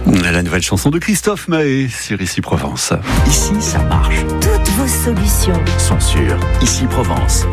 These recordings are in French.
La nouvelle chanson de Christophe Maé sur Ici Provence. Ici, ça marche. Toutes vos solutions Sont sur Ici Provence.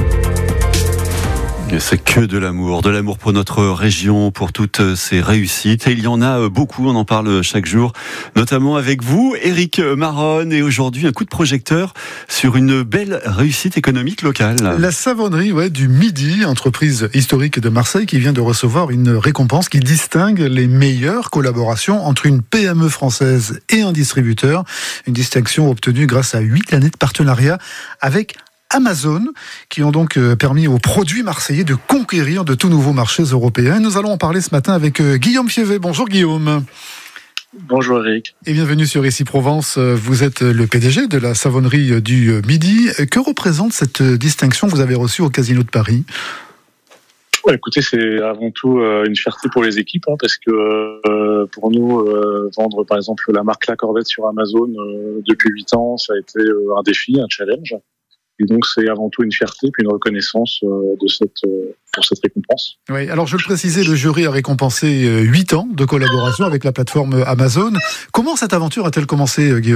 C'est que de l'amour pour notre région, pour toutes ses réussites. Et il y en a beaucoup, on en parle chaque jour, notamment avec vous, Éric Maronne. Et aujourd'hui, un coup de projecteur sur une belle réussite économique locale. La savonnerie du Midi, entreprise historique de Marseille, qui vient de recevoir une récompense qui distingue les meilleures collaborations entre une PME française et un distributeur. Une distinction obtenue grâce à 8 années de partenariat avec Amazon, qui ont donc permis aux produits marseillais de conquérir de tout nouveaux marchés européens. Nous allons en parler ce matin avec Guillaume Fievet. Bonjour Guillaume. Bonjour Eric. Et bienvenue sur Ici Provence. Vous êtes le PDG de la savonnerie du Midi. Que représente cette distinction que vous avez reçue au Casino de Paris ? Écoutez, c'est avant tout une fierté pour les équipes, parce que pour nous, vendre par exemple la marque La Corvette sur Amazon depuis 8 ans, ça a été un défi, un challenge. Et donc, c'est avant tout une fierté puis une reconnaissance pour cette récompense. Oui, alors je le précisais, le jury a récompensé 8 ans de collaboration avec la plateforme Amazon. Comment cette aventure a-t-elle commencé, Guillaume ?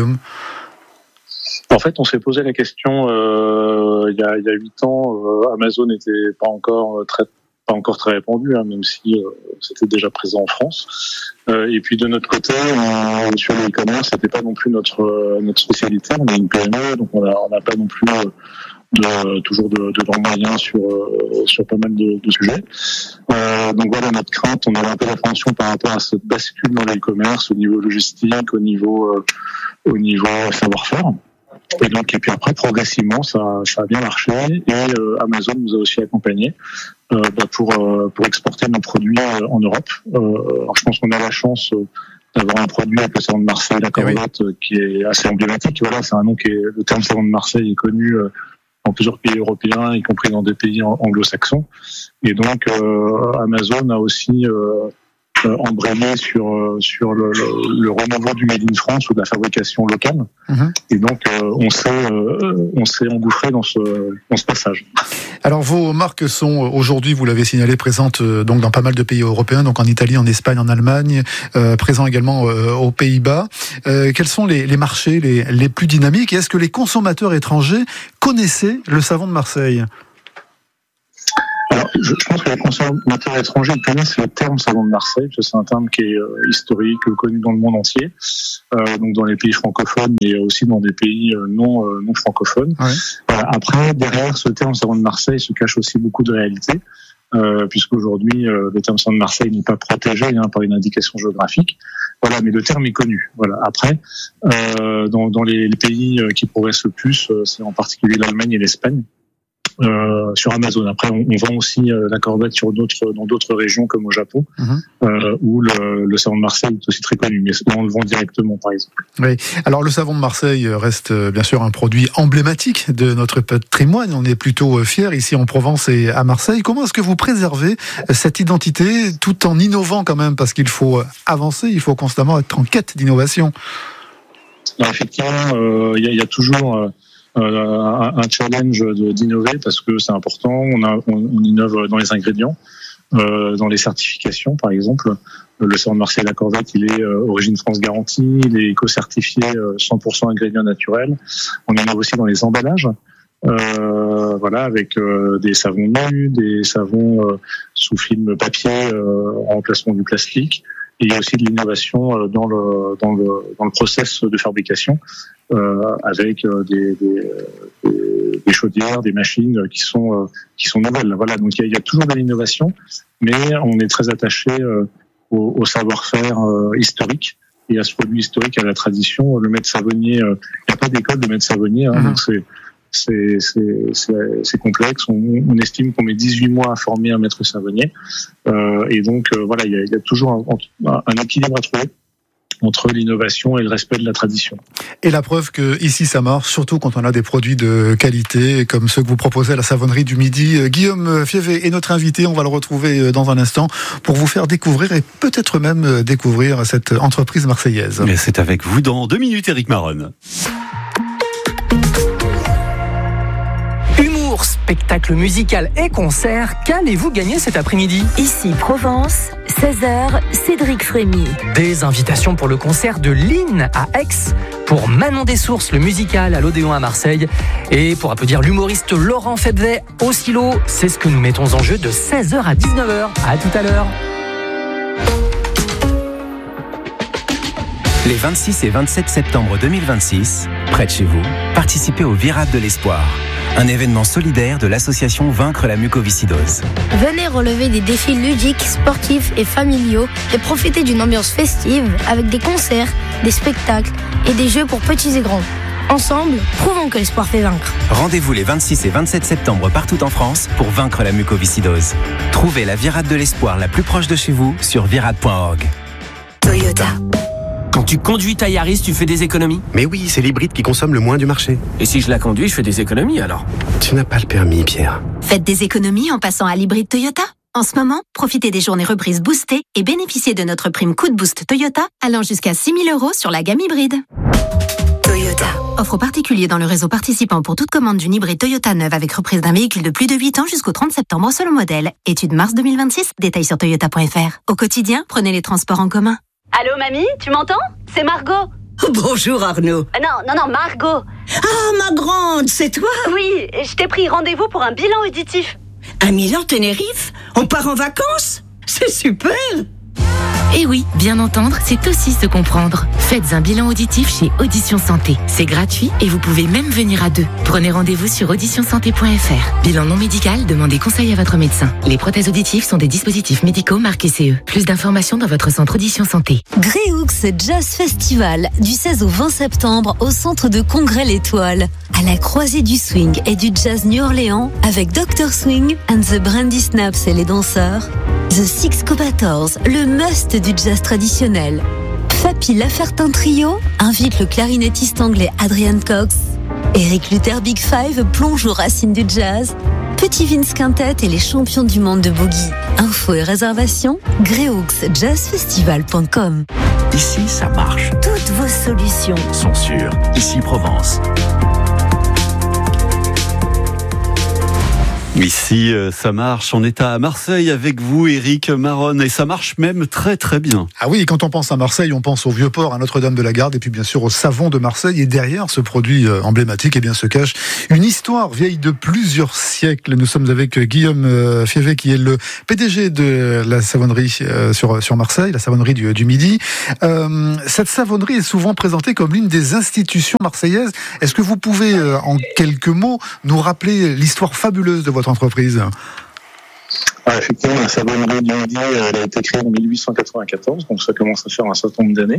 En fait, on s'est posé la question il y a 8 ans. Amazon n'était pas encore très répandu, même si c'était déjà présent en France. Et puis de notre côté, sur le e-commerce, c'était pas non plus notre spécialité. On est une PME, donc on n'a pas non plus toujours de grands moyens sur pas mal de sujets. Donc voilà notre crainte. On avait un peu d'appréhension par rapport à cette bascule dans le e-commerce au niveau logistique, au niveau savoir-faire. Et puis après, progressivement, ça a bien marché et Amazon nous a aussi accompagnés pour exporter nos produits en Europe. Alors je pense qu'on a la chance d'avoir un produit avec le savon de Marseille, La Corvette, qui est assez emblématique. Voilà, c'est un nom le terme savon de Marseille est connu dans plusieurs pays européens, y compris dans des pays anglo-saxons. Et donc Amazon a aussi embrayé sur le renouveau du Made in France ou de la fabrication locale. Et donc on s'est engouffré dans ce passage. Alors vos marques sont aujourd'hui, vous l'avez signalé, présentes donc dans pas mal de pays européens, donc en Italie, en Espagne, en Allemagne, présents également aux Pays-Bas. Quels sont les marchés les plus dynamiques et est-ce que les consommateurs étrangers connaissaient le savon de Marseille ? Alors, je pense que les consommateurs étrangers connaissent le terme savon de Marseille, parce que c'est un terme qui est historique, connu dans le monde entier, donc dans les pays francophones, mais aussi dans des pays non francophones. Ouais. Après, derrière ce terme savon de Marseille se cache aussi beaucoup de réalités, puisqu'aujourd'hui, le terme savon de Marseille n'est pas protégé par une indication géographique. Voilà, mais le terme est connu. Voilà. Après, dans les pays qui progressent le plus, c'est en particulier l'Allemagne et l'Espagne. Sur Amazon. Après, on vend aussi la Corvette dans d'autres régions comme au Japon, où le savon de Marseille est aussi très connu. Mais là, on le vend directement, par exemple. Oui. Alors, le savon de Marseille reste bien sûr un produit emblématique de notre patrimoine. On est plutôt fiers ici en Provence et à Marseille. Comment est-ce que vous préservez cette identité tout en innovant quand même ? Parce qu'il faut avancer, il faut constamment être en quête d'innovation. Alors, effectivement, il y a toujours un challenge d'innover parce que c'est important. On innove dans les ingrédients, dans les certifications, par exemple. Le savon de Marseille La Corvette, il est origine France garantie, il est éco-certifié 100% ingrédients naturels. On innove aussi dans les emballages. Avec des savons nus, des savons sous film papier en remplacement du plastique. Et il y a aussi de l'innovation dans le process de fabrication avec des chaudières, des machines qui sont nouvelles. Voilà, donc il y a toujours de l'innovation, mais on est très attaché au savoir-faire historique et à ce produit historique, à la tradition. Le maître savonnier, il n'y a pas d'école de maître savonnier, donc c'est complexe. On estime qu'on met 18 mois à former un maître savonnier. Et donc, il y a toujours un équilibre à trouver entre l'innovation et le respect de la tradition. Et la preuve que ici ça marche, surtout quand on a des produits de qualité comme ceux que vous proposez à la savonnerie du Midi. Guillaume Fievet est notre invité, on va le retrouver dans un instant pour vous faire découvrir et peut-être même découvrir cette entreprise marseillaise. Et c'est avec vous dans 2 minutes, Éric Maronne. Humour, spectacle musical et concert, qu'allez-vous gagner cet après-midi ? Ici Provence, 16h, Cédric Frémy. Des invitations pour le concert de Lynn à Aix, pour Manon des Sources, le musical à l'Odéon à Marseille, et pour applaudir l'humoriste Laurent Febvret au Silo. C'est ce que nous mettons en jeu de 16h à 19h. À tout à l'heure. Les 26 et 27 septembre 2026, près de chez vous, participez au Virade de l'Espoir, un événement solidaire de l'association Vaincre la mucoviscidose. Venez relever des défis ludiques, sportifs et familiaux et profiter d'une ambiance festive avec des concerts, des spectacles et des jeux pour petits et grands. Ensemble, prouvons que l'espoir fait vaincre. Rendez-vous les 26 et 27 septembre partout en France pour vaincre la mucoviscidose. Trouvez la Virade de l'Espoir la plus proche de chez vous sur virade.org. Toyota. Quand tu conduis ta Yaris, tu fais des économies ? Mais oui, c'est l'hybride qui consomme le moins du marché. Et si je la conduis, je fais des économies alors ? Tu n'as pas le permis, Pierre. Faites des économies en passant à l'hybride Toyota. En ce moment, profitez des journées reprises boostées et bénéficiez de notre prime coup de boost Toyota allant jusqu'à 6 000 € sur la gamme hybride. Toyota. Offre aux particuliers dans le réseau participant pour toute commande d'une hybride Toyota neuve avec reprise d'un véhicule de plus de 8 ans jusqu'au 30 septembre selon modèle. Étude mars 2026, détails sur toyota.fr. Au quotidien, prenez les transports en commun. Allô mamie, tu m'entends ? C'est Margot. Bonjour Arnaud. Non, Margot. Ah, ma grande, c'est toi ? Oui, je t'ai pris rendez-vous pour un bilan auditif. À Milan-Tenerife ? On part en vacances ? C'est super ! Et oui, bien entendre, c'est aussi se comprendre. Faites un bilan auditif chez Audition Santé. C'est gratuit et vous pouvez même venir à deux. Prenez rendez-vous sur auditionsanté.fr. Bilan non médical, demandez conseil à votre médecin. Les prothèses auditives sont des dispositifs médicaux marqués CE. Plus d'informations dans votre centre Audition Santé. Gréoux Jazz Festival, du 16 au 20 septembre au centre de congrès L'Étoile. À la croisée du swing et du jazz New Orleans avec Dr. Swing and the Brandy Snaps et les danseurs. The Six Cobators, le must du jazz traditionnel. Fapi Lafertin Trio invite le clarinettiste anglais Adrian Cox. Eric Luther Big Five plonge aux racines du jazz. Petit Vince Quintet et les champions du monde de boogie. Infos et réservations, greuxjazzfestival.com. Ici, ça marche. Toutes vos solutions sont sur Ici Provence. Ici, ça marche. On est à Marseille avec vous, Éric Maronne, et ça marche même très très bien. Ah oui, quand on pense à Marseille, on pense au Vieux-Port, à Notre-Dame-de-la-Garde, et puis bien sûr au savon de Marseille. Et derrière ce produit emblématique, eh bien, se cache une histoire vieille de plusieurs siècles. Nous sommes avec Guillaume Fievet, qui est le PDG de la savonnerie sur Marseille, la savonnerie du Midi. Cette savonnerie est souvent présentée comme l'une des institutions marseillaises. Est-ce que vous pouvez, en quelques mots, nous rappeler l'histoire fabuleuse de votre entreprise? Effectivement, la savonnerie du Midi, elle a été créée en 1894, donc ça commence à faire un certain nombre d'années.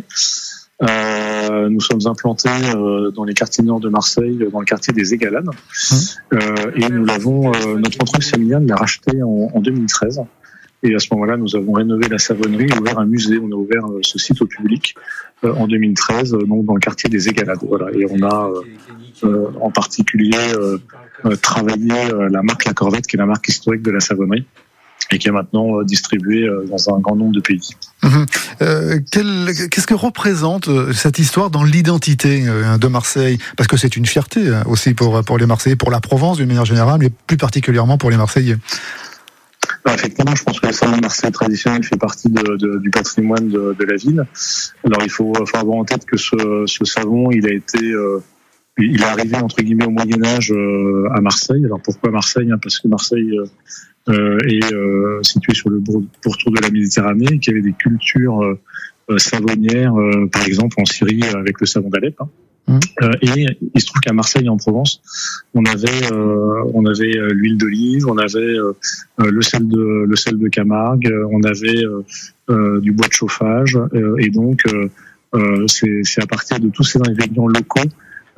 Nous sommes implantés dans les quartiers nord de Marseille, dans le quartier des Égalades, et nous l'avons, notre entreprise familiale l'a racheté en 2013. Et à ce moment-là, nous avons rénové la savonnerie et ouvert un musée. On a ouvert ce site au public en 2013, donc dans le quartier des Égalades. Voilà. Et on a en particulier travaillé la marque La Corvette, qui est la marque historique de la savonnerie, et qui est maintenant distribuée dans un grand nombre de pays. Qu'est-ce que représente cette histoire dans l'identité de Marseille ? Parce que c'est une fierté aussi pour les Marseillais, pour la Provence d'une manière générale, mais plus particulièrement pour les Marseillais. Effectivement, je pense que le savon de Marseille traditionnel fait partie du patrimoine de la ville. Alors il faut avoir en tête que ce savon, il est arrivé entre guillemets au Moyen-Âge à Marseille. Alors pourquoi Marseille ? Parce que Marseille est situé sur le pourtour de la Méditerranée, et qu'il y avait des cultures savonnières, par exemple en Syrie avec le savon d'Alep. Et il se trouve qu'à Marseille, en Provence, on avait l'huile d'olive, on avait le sel de Camargue, on avait du bois de chauffage, et donc c'est à partir de tous ces ingrédients locaux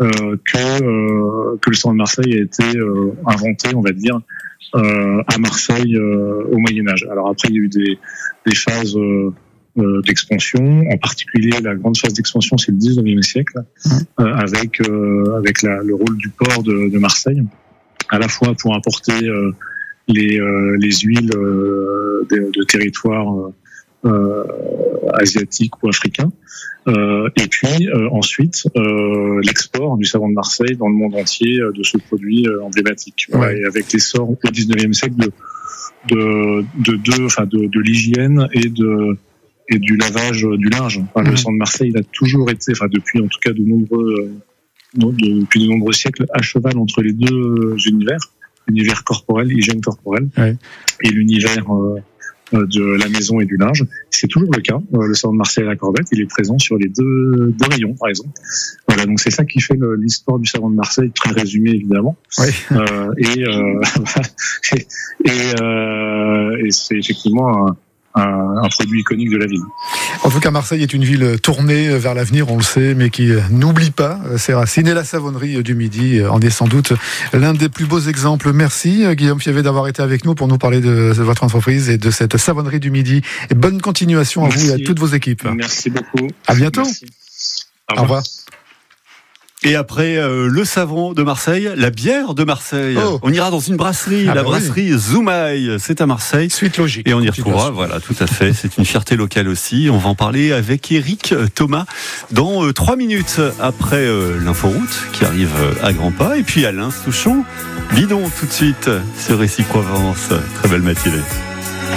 que le savon de Marseille a été inventé, on va dire, à Marseille au Moyen-Âge. Alors après, il y a eu des phases d'expansion, en particulier la grande phase d'expansion, c'est le 19e siècle, avec le rôle du port de Marseille, à la fois pour importer les huiles de territoires asiatiques ou africains, et puis ensuite l'export du savon de Marseille dans le monde entier de ce produit emblématique. Ouais. Et avec l'essor au 19e siècle de l'hygiène et du lavage du linge. Le sang de Marseille, il a toujours été, depuis en tout cas depuis de nombreux siècles, à cheval entre les deux univers, l'univers corporel, hygiène corporelle, et l'univers de la maison et du linge. C'est toujours le cas. Le savon de Marseille à la Corvette, il est présent sur les deux rayons, par exemple. Voilà, donc c'est ça qui fait l'histoire du savon de Marseille, très résumé évidemment. Oui. Et c'est effectivement un produit iconique de la ville. En tout cas, Marseille est une ville tournée vers l'avenir, on le sait, mais qui n'oublie pas ses racines. Et la savonnerie du Midi en est sans doute l'un des plus beaux exemples. Merci Guillaume Fiévet d'avoir été avec nous pour nous parler de votre entreprise et de cette savonnerie du Midi. Et bonne continuation à vous et à toutes vos équipes. Merci beaucoup. À bientôt. Merci. Au revoir. Et après le savon de Marseille, la bière de Marseille. On ira dans une brasserie, brasserie Zoumaï, c'est à Marseille. Suite logique. Et on y retrouvera, voilà, tout à fait. C'est une fierté locale aussi. On va en parler avec Éric Thomas dans 3 minutes après l'inforoute qui arrive à grands pas. Et puis Alain Souchon, Bidon tout de suite sur Récit Provence. Très belle matinée.